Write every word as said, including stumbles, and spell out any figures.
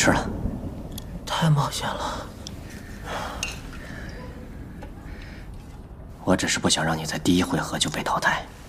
吃了。 太冒险了。 我只是不想让你在第一回合就被淘汰。